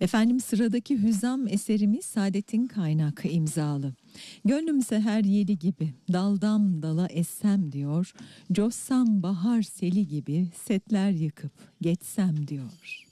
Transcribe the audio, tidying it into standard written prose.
Efendim sıradaki hüzam eserimiz Saadettin Kaynak imzalı. Gönlüm seher yeli gibi daldan dala essem diyor. Coşsam bahar seli gibi setler yıkıp geçsem diyor.